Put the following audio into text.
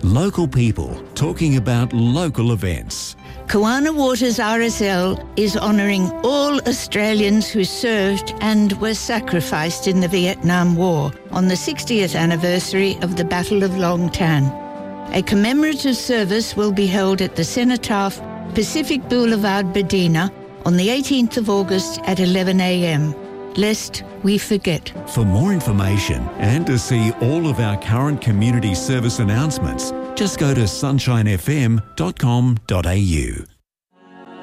Local people talking about local events. Kawana Waters RSL is honouring all Australians who served and were sacrificed in the Vietnam War on the 60th anniversary of the Battle of Long Tan. A commemorative service will be held at the Cenotaph, Pacific Boulevard, Bedina, on the 18th of August at 11 a.m. Lest we forget. For more information and to see all of our current community service announcements, just go to sunshinefm.com.au.